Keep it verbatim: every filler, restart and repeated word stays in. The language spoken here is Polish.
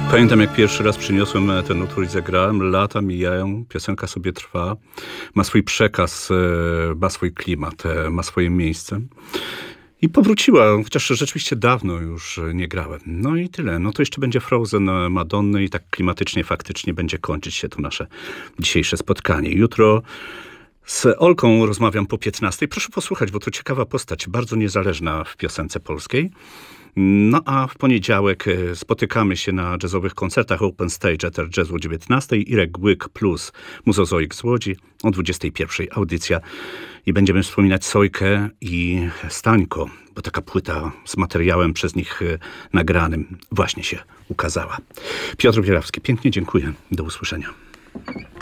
Pamiętam, jak pierwszy raz przyniosłem ten utwór i zagrałem. Lata mijają, piosenka sobie trwa. Ma swój przekaz, ma swój klimat, ma swoje miejsce. I powróciła, chociaż rzeczywiście dawno już nie grałem. No i tyle. No to jeszcze będzie Frozen Madonny i tak klimatycznie, faktycznie będzie kończyć się tu nasze dzisiejsze spotkanie. Jutro z Olką rozmawiam po piętnastej. Proszę posłuchać, bo to ciekawa postać, bardzo niezależna w piosence polskiej. No a w poniedziałek spotykamy się na jazzowych koncertach Open Stage Ether Jazz o dziewiętnastej. Irek Łyk plus Muzozoik z Łodzi o dwudziestej pierwszej audycja. I będziemy wspominać Sojkę i Stańko, bo taka płyta z materiałem przez nich nagranym właśnie się ukazała. Piotr Bierawski, pięknie dziękuję. Do usłyszenia.